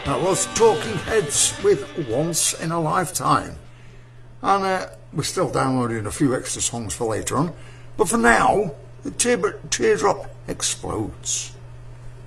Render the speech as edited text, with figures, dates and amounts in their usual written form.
That was Talking Heads with Once in a Lifetime. And we're still downloading a few extra songs for later on. But for now, the Teardrop Explodes.